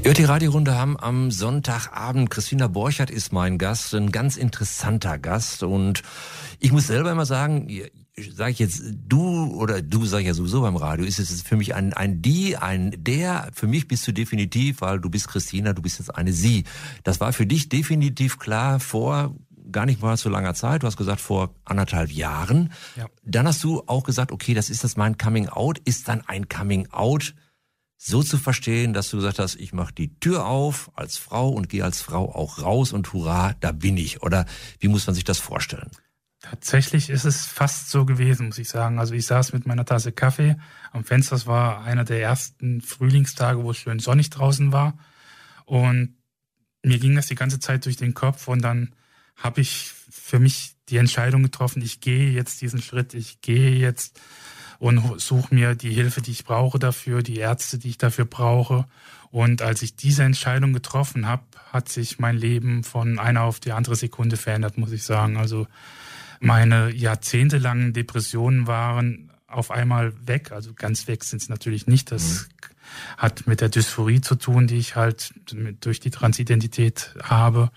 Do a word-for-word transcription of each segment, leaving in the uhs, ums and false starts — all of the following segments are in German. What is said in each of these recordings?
Ihr hört die Radiorunde haben am Sonntagabend. Christina Borchert ist mein Gast, ein ganz interessanter Gast. Und ich muss selber immer sagen, sage ich jetzt du oder du sag ich ja sowieso beim Radio, ist es für mich ein ein die, ein der. Für mich bist du definitiv, weil du bist Christina, du bist jetzt eine sie. Das war für dich definitiv klar vor gar nicht mal so langer Zeit. Du hast gesagt vor anderthalb Jahren. Ja. Dann hast du auch gesagt, okay, das ist jetzt mein Coming Out. Ist dann ein Coming Out so zu verstehen, dass du gesagt hast, ich mache die Tür auf als Frau und gehe als Frau auch raus und hurra, da bin ich. Oder wie muss man sich das vorstellen? Tatsächlich ist es fast so gewesen, muss ich sagen. Also ich saß mit meiner Tasse Kaffee am Fenster. Es war einer der ersten Frühlingstage, wo es schön sonnig draußen war. Und mir ging das die ganze Zeit durch den Kopf. Und dann habe ich für mich die Entscheidung getroffen, ich gehe jetzt diesen Schritt, ich gehe jetzt und suche mir die Hilfe, die ich brauche dafür, die Ärzte, die ich dafür brauche. Und als ich diese Entscheidung getroffen habe, hat sich mein Leben von einer auf die andere Sekunde verändert, muss ich sagen. Also meine jahrzehntelangen Depressionen waren auf einmal weg. Also ganz weg sind es natürlich nicht. Das mhm. hat mit der Dysphorie zu tun, die ich halt mit, durch die Transidentität habe.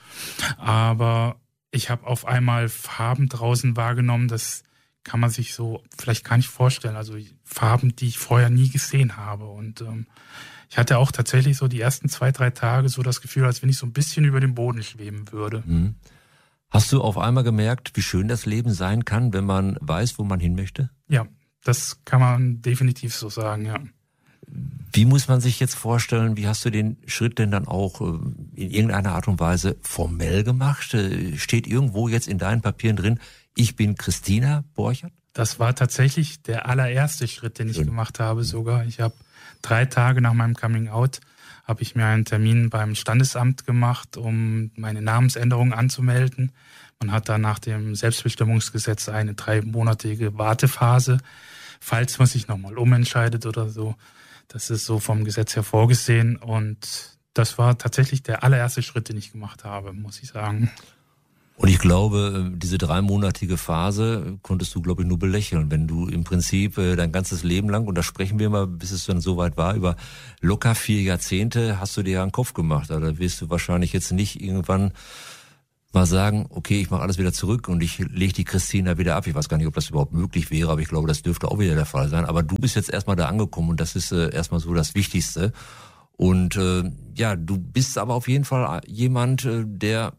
Aber ich habe auf einmal Farben draußen wahrgenommen, das kann man sich so vielleicht gar nicht vorstellen. Also Farben, die ich vorher nie gesehen habe. Und ähm, ich hatte auch tatsächlich so die ersten zwei, drei Tage so das Gefühl, als wenn ich so ein bisschen über dem Boden schweben würde. Mhm. Hast du auf einmal gemerkt, wie schön das Leben sein kann, wenn man weiß, wo man hin möchte? Ja, das kann man definitiv so sagen, ja. Wie muss man sich jetzt vorstellen, wie hast du den Schritt denn dann auch in irgendeiner Art und Weise formell gemacht? Steht irgendwo jetzt in deinen Papieren drin, ich bin Christina Borchert? Das war tatsächlich der allererste Schritt, den ich Schön. gemacht habe sogar. Ich habe drei Tage nach meinem Coming Out habe ich mir einen Termin beim Standesamt gemacht, um meine Namensänderung anzumelden. Man hat dann nach dem Selbstbestimmungsgesetz eine dreimonatige Wartephase, falls man sich nochmal umentscheidet oder so. Das ist so vom Gesetz her vorgesehen. Und das war tatsächlich der allererste Schritt, den ich gemacht habe, muss ich sagen. Und ich glaube, diese dreimonatige Phase konntest du, glaube ich, nur belächeln, wenn du im Prinzip dein ganzes Leben lang, und da sprechen wir mal, bis es dann soweit war, über locker vier Jahrzehnte hast du dir ja einen Kopf gemacht. Also da wirst du wahrscheinlich jetzt nicht irgendwann mal sagen, okay, ich mache alles wieder zurück und ich lege die Christina wieder ab. Ich weiß gar nicht, ob das überhaupt möglich wäre, aber ich glaube, das dürfte auch wieder der Fall sein. Aber du bist jetzt erstmal da angekommen und das ist äh, erstmal so das Wichtigste. Und äh, ja, du bist aber auf jeden Fall jemand, äh, der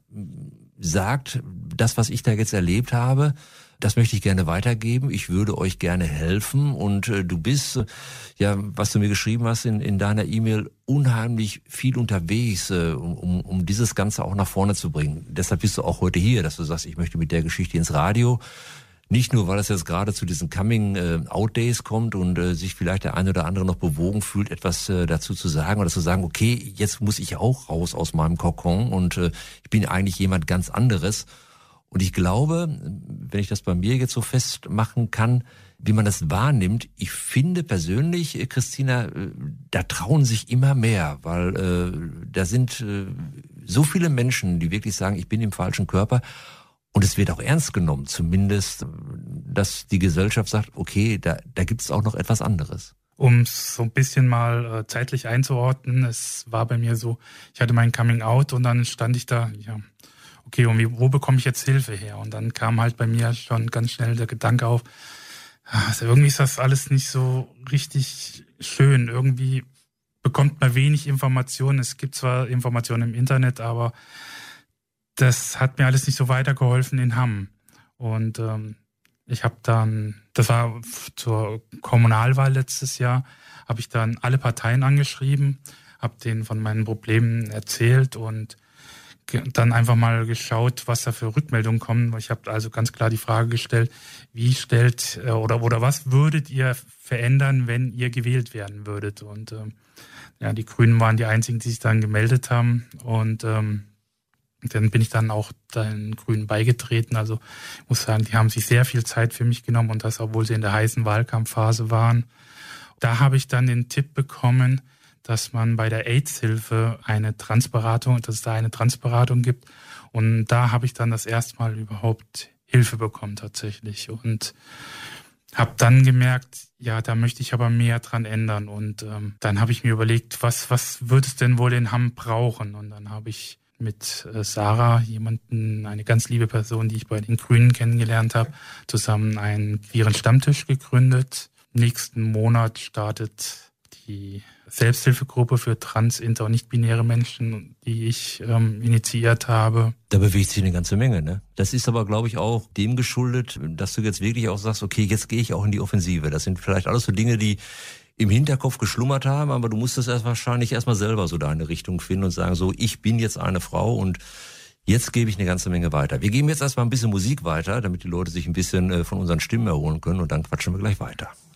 sagt, das, was ich da jetzt erlebt habe, das möchte ich gerne weitergeben. Ich würde euch gerne helfen. Und äh, du bist, äh, ja, was du mir geschrieben hast in, in deiner E-Mail, unheimlich viel unterwegs, äh, um, um dieses Ganze auch nach vorne zu bringen. Deshalb bist du auch heute hier, dass du sagst, ich möchte mit der Geschichte ins Radio. Nicht nur, weil es jetzt gerade zu diesen Coming-out-Days kommt und äh, sich vielleicht der eine oder andere noch bewogen fühlt, etwas äh, dazu zu sagen oder zu sagen, okay, jetzt muss ich auch raus aus meinem Kokon und äh, ich bin eigentlich jemand ganz anderes. Und ich glaube, wenn ich das bei mir jetzt so festmachen kann, wie man das wahrnimmt, ich finde persönlich, Christina, äh, da trauen sich immer mehr, weil äh, da sind äh, so viele Menschen, die wirklich sagen, ich bin im falschen Körper. Und es wird auch ernst genommen, zumindest, dass die Gesellschaft sagt, okay, da, da gibt es auch noch etwas anderes. Um es so ein bisschen mal äh, zeitlich einzuordnen, es war bei mir so, ich hatte mein Coming Out und dann stand ich da, ja, okay, und wie, wo bekomme ich jetzt Hilfe her? Und dann kam halt bei mir schon ganz schnell der Gedanke auf, also irgendwie ist das alles nicht so richtig schön. Irgendwie bekommt man wenig Informationen. Es gibt zwar Informationen im Internet, aber das hat mir alles nicht so weitergeholfen in Hamm. Und ähm, ich habe dann, das war zur Kommunalwahl letztes Jahr, habe ich dann alle Parteien angeschrieben, habe denen von meinen Problemen erzählt und ge- dann einfach mal geschaut, was da für Rückmeldungen kommen. Ich habe also ganz klar die Frage gestellt, wie stellt äh, oder oder was würdet ihr verändern, wenn ihr gewählt werden würdet? Und ähm, ja, die Grünen waren die einzigen, die sich dann gemeldet haben und ähm, dann bin ich dann auch den Grünen beigetreten. Also ich muss sagen, die haben sich sehr viel Zeit für mich genommen und das, obwohl sie in der heißen Wahlkampfphase waren. Da habe ich dann den Tipp bekommen, dass man bei der AIDS-Hilfe eine Transberatung, dass es da eine Transberatung gibt. Und da habe ich dann das erste Mal überhaupt Hilfe bekommen tatsächlich. Und habe dann gemerkt, ja, da möchte ich aber mehr dran ändern. Und ähm, dann habe ich mir überlegt, was was würde es denn wohl in Hamm brauchen? Und dann habe ich mit äh, Sarah, jemanden, eine ganz liebe Person, die ich bei den Grünen kennengelernt habe, zusammen einen queeren Stammtisch gegründet. Nächsten Monat startet die Selbsthilfegruppe für trans-, inter- und nicht-binäre Menschen, die ich ähm, initiiert habe. Da bewegt sich eine ganze Menge, ne? Das ist aber, glaube ich, auch dem geschuldet, dass du jetzt wirklich auch sagst, okay, jetzt gehe ich auch in die Offensive. Das sind vielleicht alles so Dinge, die im Hinterkopf geschlummert haben, aber du musst das erst wahrscheinlich erstmal selber so deine Richtung finden und sagen, so, ich bin jetzt eine Frau und jetzt gebe ich eine ganze Menge weiter. Wir geben jetzt erstmal ein bisschen Musik weiter, damit die Leute sich ein bisschen von unseren Stimmen erholen können und dann quatschen wir gleich weiter.